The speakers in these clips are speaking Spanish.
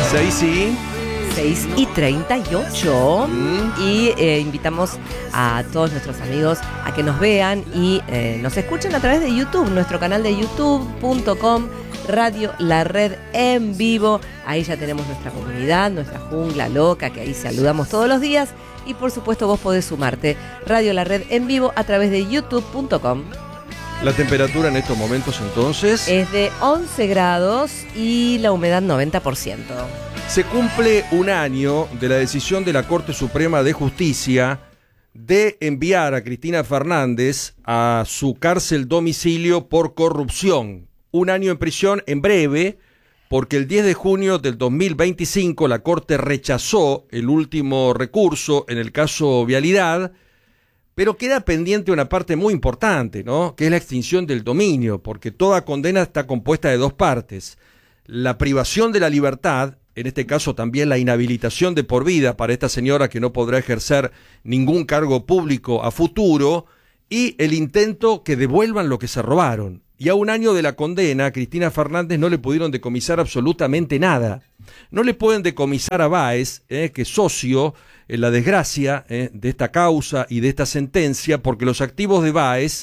6:38. Y invitamos a todos nuestros amigos a que nos vean y nos escuchen a través de YouTube, nuestro canal de youtube.com Radio La Red en vivo. Ahí ya tenemos nuestra comunidad, nuestra jungla loca, que ahí saludamos todos los días. Y por supuesto vos podés sumarte, Radio La Red en vivo a través de youtube.com. La temperatura en estos momentos entonces es de 11 grados y la humedad 90%. Se cumple un año de la decisión de la Corte Suprema de Justicia de enviar a Cristina Fernández a su cárcel domicilio por corrupción. Un año en prisión en breve, porque el 10 de junio del 2025 la Corte rechazó el último recurso en el caso Vialidad, pero queda pendiente una parte muy importante, ¿no? Que es la extinción del dominio, porque toda condena está compuesta de dos partes: la privación de la libertad, en este caso también la inhabilitación de por vida para esta señora que no podrá ejercer ningún cargo público a futuro, y el intento que devuelvan lo que se robaron. Y a un año de la condena, a Cristina Fernández no le pudieron decomisar absolutamente nada. No le pueden decomisar a Báez, que es socio en la desgracia de esta causa y de esta sentencia, porque los activos de Báez,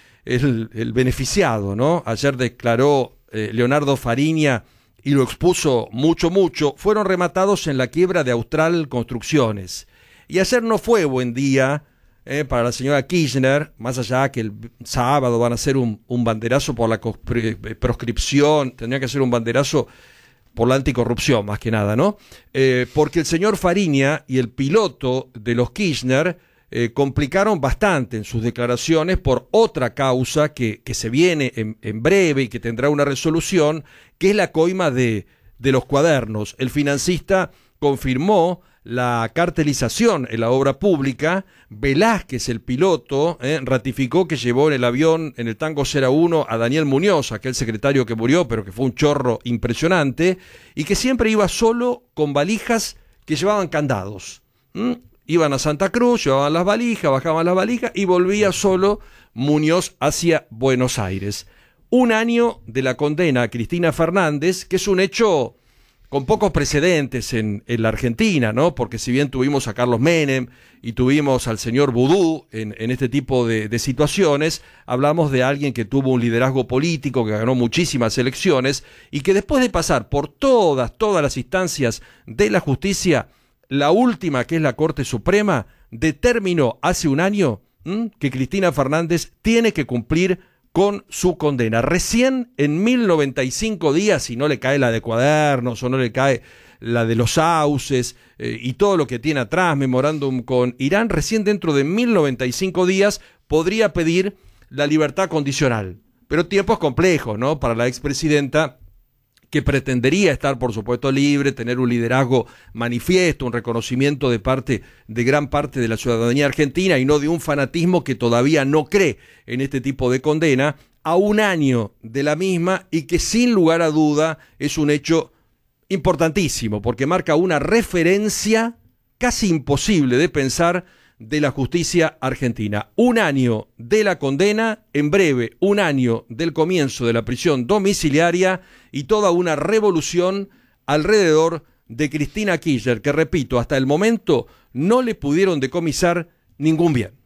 el beneficiado, ¿no? Ayer declaró Leonardo Fariña y lo expuso mucho, fueron rematados en la quiebra de Austral Construcciones. Y ayer no fue buen día para la señora Kirchner, más allá que el sábado van a hacer un banderazo por la proscripción, tendría que ser un banderazo por la anticorrupción, más que nada, ¿no? Porque el señor Fariña y el piloto de los Kirchner complicaron bastante en sus declaraciones por otra causa que se viene en breve y que tendrá una resolución, que es la coima de los cuadernos. El financista confirmó la cartelización en la obra pública. Velázquez, el piloto, ratificó que llevó en el avión, en el Tango 01, a Daniel Muñoz, aquel secretario que murió, pero que fue un chorro impresionante, y que siempre iba solo con valijas que llevaban candados. Iban a Santa Cruz, llevaban las valijas, bajaban las valijas y volvía solo Muñoz hacia Buenos Aires. Un año de la condena a Cristina Fernández, que es un hecho con pocos precedentes en la Argentina, ¿no? Porque si bien tuvimos a Carlos Menem y tuvimos al señor Vudú en este tipo de situaciones, hablamos de alguien que tuvo un liderazgo político, que ganó muchísimas elecciones y que después de pasar por todas las instancias de la justicia, la última, que es la Corte Suprema, determinó hace un año que Cristina Fernández tiene que cumplir con su condena. Recién en 1095 días, si no le cae la de cuadernos o no le cae la de los sauces y todo lo que tiene atrás, memorándum con Irán, recién dentro de 1095 días podría pedir la libertad condicional. Pero tiempos complejos, ¿no? Para la expresidenta, que pretendería estar, por supuesto, libre, tener un liderazgo manifiesto, un reconocimiento de gran parte de la ciudadanía argentina y no de un fanatismo que todavía no cree en este tipo de condena, a un año de la misma, y que sin lugar a duda es un hecho importantísimo, porque marca una referencia casi imposible de pensar de la justicia argentina. Un año de la condena, en breve, un año del comienzo de la prisión domiciliaria y toda una revolución alrededor de Cristina Kirchner, que, repito, hasta el momento no le pudieron decomisar ningún bien.